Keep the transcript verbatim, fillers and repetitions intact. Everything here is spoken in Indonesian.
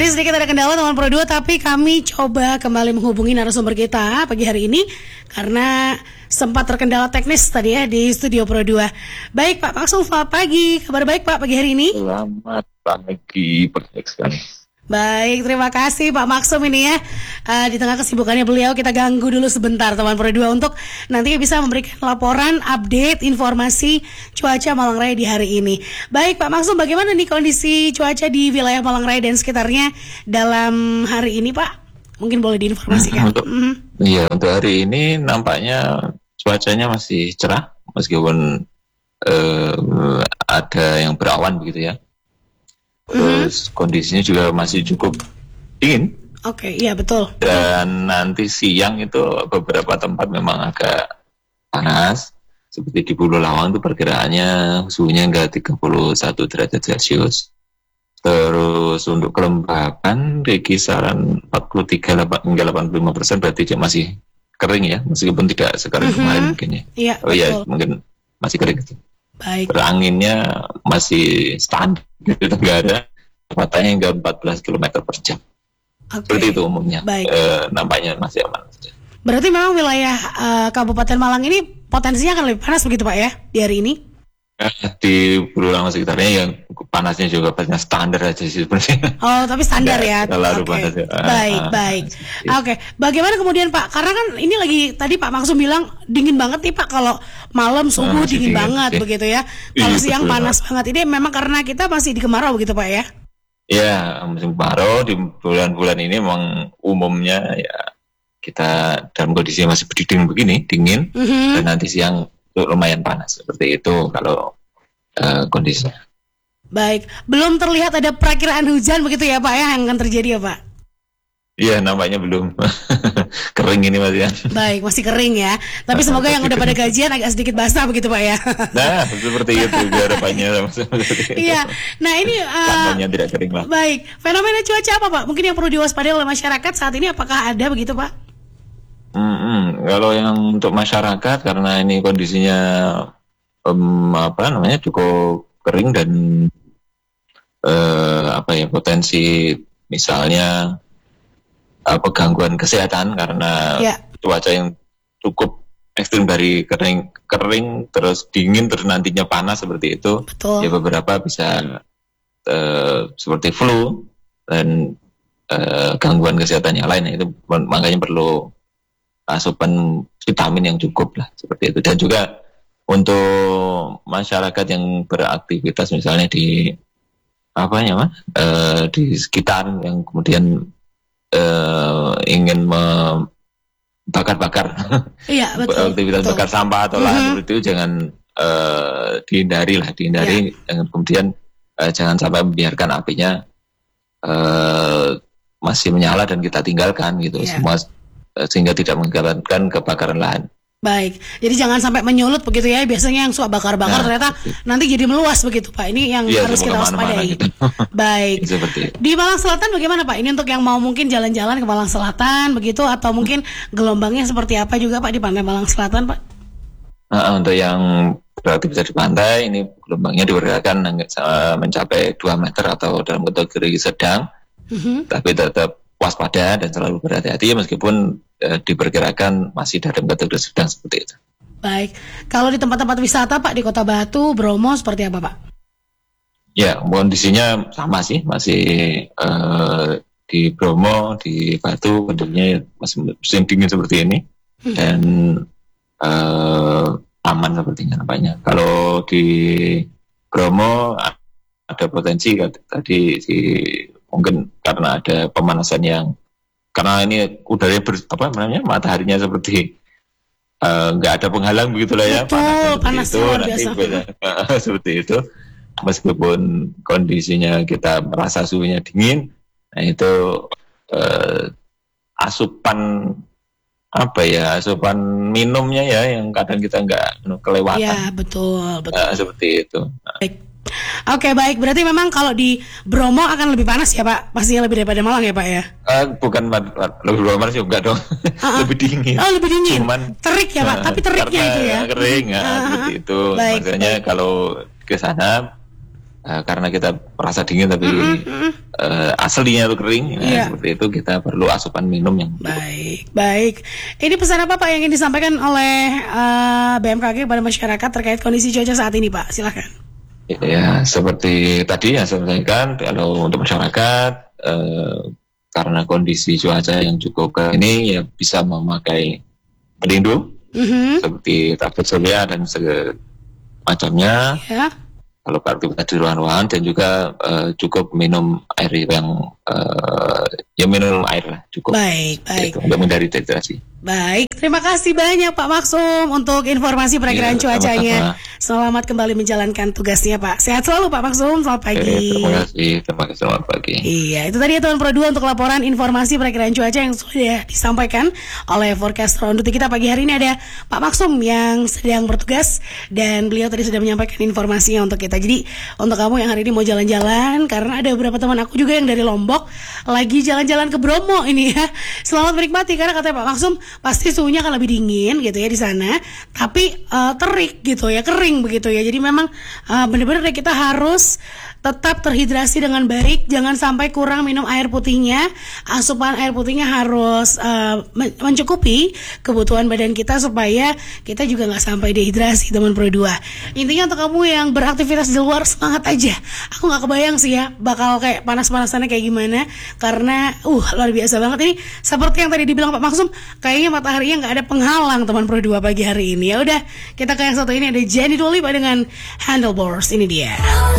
Tadi sedikit ada kendala teman Pro dua, tapi kami coba kembali menghubungi narasumber kita pagi hari ini karena sempat terkendala teknis tadi ya di studio Pro dua. Baik Pak Maksum, selamat pagi. Kabar baik Pak pagi hari ini? Selamat pagi, baik sekali. Baik, terima kasih Pak Maksum ini ya. Uh, di tengah kesibukannya beliau kita ganggu dulu sebentar teman Pro dua untuk nanti bisa memberikan laporan, update, informasi cuaca Malang Raya di hari ini. Baik Pak Maksum, bagaimana nih kondisi cuaca di wilayah Malang Raya dan sekitarnya dalam hari ini Pak? Mungkin boleh diinformasikan. Untuk, mm-hmm. Iya, untuk hari ini nampaknya cuacanya masih cerah meskipun uh, ada yang berawan begitu ya. Terus mm-hmm. kondisinya juga masih cukup dingin. Oke, okay, iya betul. Dan nanti siang itu beberapa tempat memang agak panas. Seperti di Pulau Lawang itu perkiraannya suhunya hingga tiga puluh satu derajat Celcius. Terus untuk kelembapan di kisaran empat puluh tiga hingga delapan puluh lima persen, berarti masih kering ya, meskipun tidak sekali mm-hmm. kemarin mungkin ya. Iya, oh iya, mungkin masih kering gitu. Baik. Anginnya masih standar di Tenggara, kecepatannya hingga empat belas kilometer per jam. Okay. Seperti itu umumnya. E, nampaknya masih aman. Berarti memang wilayah uh, Kabupaten Malang ini potensinya akan lebih panas begitu Pak ya di hari ini? Eh, di Pulau Lawang sekitarnya yang panasnya juga pastinya standar aja sih sebenarnya. Oh, tapi standar ya. Oke. Okay. Baik, ah, baik. Oke, okay. Bagaimana kemudian Pak? Karena kan ini lagi tadi Pak Maksum bilang dingin banget nih Pak, kalau malam subuh ah, dingin, dingin banget sih. Begitu ya. Kalau siang betul, panas banget. Ini memang karena kita masih di kemarau begitu Pak ya? Iya, musim kemarau di bulan-bulan ini memang umumnya ya kita dalam kondisi masih berdingin begini, dingin, mm-hmm. dan nanti siang lumayan panas seperti itu kalau uh, kondisinya. Baik, belum terlihat ada perakiraan hujan begitu ya Pak ya yang akan terjadi ya Pak? Iya, nampaknya belum. Kering ini Mas ya. Baik, masih kering ya. Tapi semoga yang udah pada gajian agak sedikit basah begitu Pak ya. Nah, seperti itu harapannya. Iya. Nah, ini uh, tidak kering lah. Baik, fenomena cuaca apa Pak? Mungkin yang perlu diwaspadai oleh masyarakat saat ini, apakah ada begitu Pak? Hmm, kalau yang untuk masyarakat karena ini kondisinya um, apa namanya cukup kering dan uh, apa ya potensi misalnya uh, gangguan kesehatan karena ya. Cuaca yang cukup ekstrim dari kering kering terus dingin terus nantinya panas seperti itu. Betul. Ya beberapa bisa uh, seperti flu dan uh, gangguan kesehatan yang lain itu makanya perlu asupan vitamin yang cukup lah seperti itu. Dan juga untuk masyarakat yang beraktivitas misalnya di apa ya mas e, di sekitar yang kemudian e, ingin membakar-bakar iya, betul, aktivitas betul. bakar sampah atau lahan mm-hmm. seperti itu jangan e, dihindari lah dihindari yeah. Jangan kemudian e, jangan sampai membiarkan apinya e, masih menyala dan kita tinggalkan gitu yeah. Semua sehingga tidak mengakibatkan kebakaran lahan. Baik, jadi jangan sampai menyulut begitu ya. Biasanya yang suka bakar-bakar nah, ternyata seperti. Nanti jadi meluas begitu Pak. Ini yang ya, harus kita waspadai. Gitu. Baik. Seperti. Di Malang Selatan bagaimana Pak? Ini untuk yang mau mungkin jalan-jalan ke Malang Selatan begitu atau mungkin gelombangnya seperti apa juga Pak di pantai Malang Selatan Pak? Nah, untuk yang beraktivitas di pantai ini gelombangnya diperkirakan mencapai dua meter atau dalam kategori sedang. Mm-hmm. Tapi tetap waspada dan selalu berhati-hati meskipun e, diperkirakan masih dalam kategori sedang seperti itu. Baik, kalau di tempat-tempat wisata Pak di Kota Batu, Bromo seperti apa Pak? Ya, kondisinya sama sih, masih e, di Bromo, di Batu kondisinya masih musim dingin seperti ini hmm. dan e, aman sepertinya nampaknya. Kalau di Bromo ada potensi tadi di mungkin karena ada pemanasan yang karena ini udaranya ber, apa namanya mataharinya seperti nggak uh, ada penghalang begitulah ya. Betul, panas itu nanti uh, seperti itu meskipun kondisinya kita merasa suhunya dingin, nah itu uh, asupan apa ya asupan minumnya ya yang kadang kita nggak kelewatan. Ya betul betul. Uh, seperti itu. Baik. Oke baik, berarti memang kalau di Bromo akan lebih panas ya Pak? Pastinya lebih daripada Malang ya Pak ya? Uh, bukan lebih panas juga dong, uh-uh. lebih dingin. Oh lebih dingin, cuman terik ya Pak, uh, tapi teriknya itu ya? Kering ya, uh-huh. seperti itu. Baik, makanya baik. Kalau ke sana uh, karena kita merasa dingin tapi mm-hmm. uh, aslinya itu kering, yeah. ya, seperti itu kita perlu asupan minum yang cukup. Baik, baik. Ini pesan apa Pak yang ingin disampaikan oleh uh, B M K G kepada masyarakat terkait kondisi cuaca saat ini Pak? Silakan. Ya, seperti tadi yang saya sampaikan, kalau untuk masyarakat uh, karena kondisi cuaca yang cukup ke ini ya bisa memakai pelindung mm-hmm. seperti tabir surya dan semacamnya. Yeah. Kalau beraktivitas di ruangan dan juga uh, cukup minum air yang uh, ya minum air lah cukup. Baik, baik. Untuk menghindari dehidrasi. Baik, terima kasih banyak Pak Maksum untuk informasi perakiraan ya, cuacanya. Sama-sama. Selamat kembali menjalankan tugasnya Pak. Sehat selalu Pak Maksum, selamat pagi. Oke, terima kasih, terima kasih, selamat pagi. Iya, itu tadi ya Tuan Pro dua untuk laporan informasi perakiraan cuaca yang sudah disampaikan oleh forecaster Onduti kita pagi hari ini. Ada Pak Maksum yang sedang bertugas dan beliau tadi sudah menyampaikan informasinya untuk kita. Jadi untuk kamu yang hari ini mau jalan-jalan, karena ada beberapa teman aku juga yang dari Lombok lagi jalan-jalan ke Bromo ini ya. Selamat menikmati karena katanya Pak Maksum pasti suhunya akan lebih dingin gitu ya di sana, tapi uh, terik gitu ya, kering begitu ya. Jadi memang uh, benar-benar kita harus tetap terhidrasi dengan baik, jangan sampai kurang minum air putihnya. Asupan air putihnya harus uh, mencukupi kebutuhan badan kita supaya kita juga nggak sampai dehidrasi teman Pro dua. Intinya untuk kamu yang beraktivitas di luar, semangat aja. Aku nggak kebayang sih ya bakal kayak panas-panasannya kayak gimana, karena uh luar biasa banget ini. Seperti yang tadi dibilang Pak Maksum, kayaknya mataharinya nggak ada penghalang teman Pro dua pagi hari ini. Ya udah, kita ke yang satu ini, ada Jenny Doli dengan Handlebars. Ini dia.